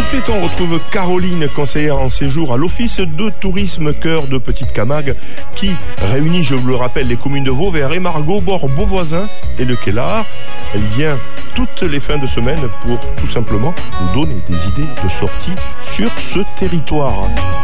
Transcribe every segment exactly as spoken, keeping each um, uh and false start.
suite, on retrouve Caroline, conseillère en séjour à l'Office de tourisme Cœur de Petite Camargue, qui réunit, je vous le rappelle, les communes de Vauvert et Margaux, Bord, Beauvoisin et Le Quélard. Elle vient toutes les fins de semaine pour tout simplement nous donner des idées de sortie sur ce territoire.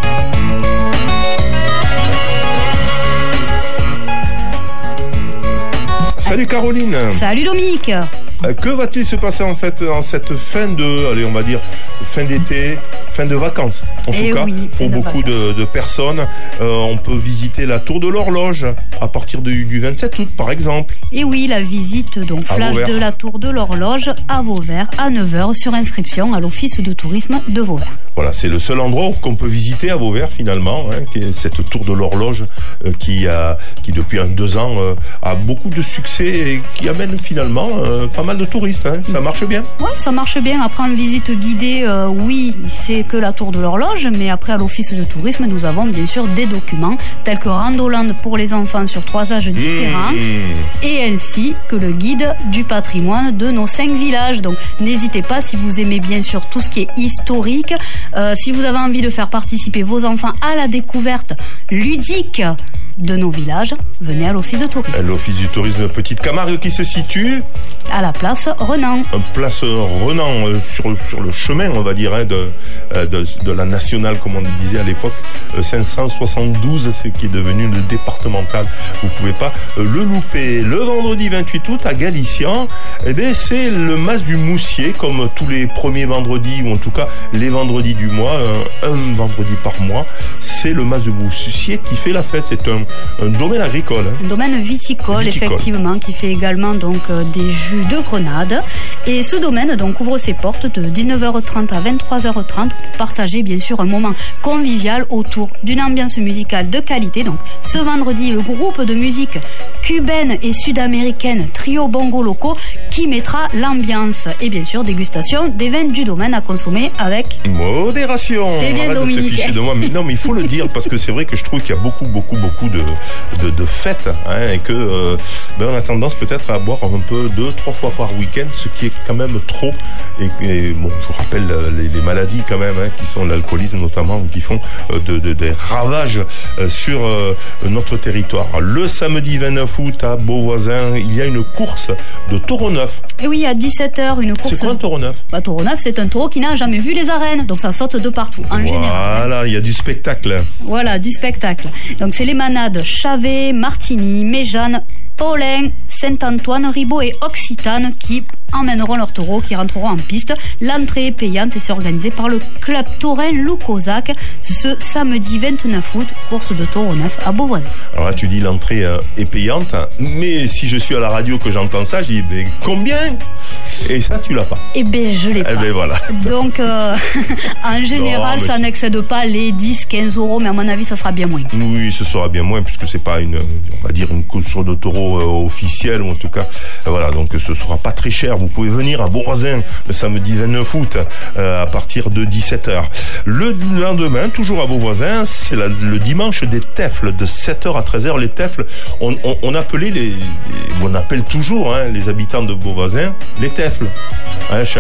Salut Caroline. Salut Dominique. Que va-t-il se passer en fait en cette fin de, allez, on va dire, fin d'été, fin de vacances en Et tout cas, oui, pour beaucoup de, de personnes. Euh, on peut visiter la Tour de l'Horloge à partir du, du vingt-sept août par exemple. Et oui, la visite donc flash de la Tour de l'Horloge à Vauvert à neuf heures sur inscription à l'Office de tourisme de Vauvert. Voilà, c'est le seul endroit qu'on peut visiter à Vauvert finalement, hein, qui est cette Tour de l'Horloge euh, qui, a, qui depuis un, deux ans euh, a beaucoup de succès et qui amène finalement euh, pas mal de touristes. Hein. Ça marche bien? Oui, ça marche bien. Après une visite guidée, euh, oui, c'est que la Tour de l'Horloge, mais après à l'Office de tourisme, nous avons bien sûr des documents tels que Randoland pour les enfants sur trois âges différents mmh. et ainsi que le guide du patrimoine de nos cinq villages. Donc n'hésitez pas, si vous aimez bien sûr tout ce qui est historique, euh, si vous avez envie de faire participer vos enfants à la découverte ludique de nos villages, venez à l'Office de tourisme. L'Office du tourisme Petite Camargue qui se situe à la place Renan. Place Renan, euh, sur, sur le chemin, on va dire, hein, de, de, de la nationale, comme on le disait à l'époque, euh, cinq cent soixante-douze, ce qui est devenu le départemental. Vous ne pouvez pas euh, le louper. Le vendredi vingt-huit août, à Galician, eh bien, c'est le Mas du Moussier, comme tous les premiers vendredis, ou en tout cas les vendredis du mois, un, un vendredi par mois. C'est le Mas du Moussier qui fait la fête. C'est un Un domaine agricole. Hein. Un domaine viticole, viticole, effectivement, qui fait également donc euh, des jus de grenade. Et ce domaine donc ouvre ses portes de dix-neuf heures trente à vingt-trois heures trente pour partager bien sûr un moment convivial autour d'une ambiance musicale de qualité. Donc ce vendredi, le groupe de musique cubaine et sud-américaine Trio Bongo Loco qui mettra l'ambiance et bien sûr dégustation des vins du domaine à consommer avec modération. C'est bien Arrête Dominique. De te ficher de moi. Mais non, mais il faut le dire parce que c'est vrai que je trouve qu'il y a beaucoup, beaucoup, beaucoup de De, de fêtes hein, et que euh, ben on a tendance peut-être à boire un peu deux, trois fois par week-end, ce qui est quand même trop. Et, et bon, je vous rappelle les, les maladies quand même hein, qui sont l'alcoolisme notamment, qui font euh, de, de, des ravages euh, sur euh, notre territoire. Le samedi vingt-neuf août à Beauvoisin, il y a une course de taureau neuf. Et oui, à dix-sept heures, une course. C'est quoi un taureau neuf? Bah, taureau neuf, c'est un taureau qui n'a jamais vu les arènes, donc ça saute de partout en voilà, général. Voilà, il y a du spectacle. Voilà, du spectacle. Donc c'est les manades Chavet, Martigny, Méjeanne, Paulin, Saint-Antoine, Ribot et Occitane qui emmèneront leurs taureaux, qui rentreront en piste. L'entrée est payante et c'est organisé par le club taurin Loup Cosaque ce samedi vingt-neuf août, course de taureau neuf à Beauvoisin. Alors là, tu dis l'entrée euh, est payante, mais si je suis à la radio que j'entends ça, je dis mais combien? Et ça, tu l'as pas. Eh bien, je l'ai eh pas. Ben voilà. Donc, euh, en général, non, ça n'excède pas les dix à quinze euros, mais à mon avis, ça sera bien moins. Oui, ce sera bien moins, puisque c'est pas une, on va dire, une course de taureau euh, officielle, ou en tout cas, euh, voilà, donc ce sera pas très cher. Vous pouvez venir à Beauvoisin le samedi vingt-neuf août euh, à partir de dix-sept heures. Le lendemain, toujours à Beauvoisin, c'est la, le dimanche des Tefles, de sept heures à treize heures. Les Tefles, on, on, on appelait les, les, on appelle toujours hein, les habitants de Beauvoisin les Tefles. Hein,